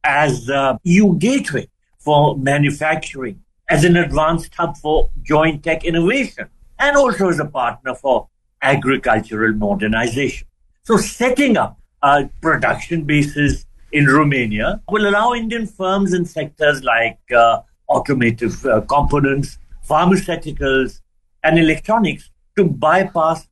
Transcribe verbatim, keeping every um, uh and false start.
as the E U gateway for manufacturing, as an advanced hub for joint tech innovation, and also as a partner for agricultural modernization. So setting up a production bases in Romania will allow Indian firms in sectors like uh, automotive uh, components, pharmaceuticals, and electronics to bypass